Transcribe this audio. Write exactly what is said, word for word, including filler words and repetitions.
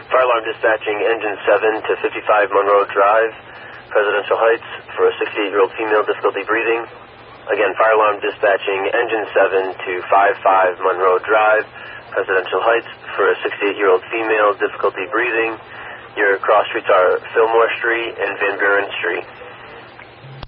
Fire alarm dispatching engine seven to fifty-five Monroe Drive, Presidential Heights, for a sixty-eight-year-old female, difficulty breathing. Again, fire alarm dispatching engine seven to fifty-five Monroe Drive, Presidential Heights, for a sixty-eight-year-old female, difficulty breathing. Your cross streets are Fillmore Street and Van Buren Street.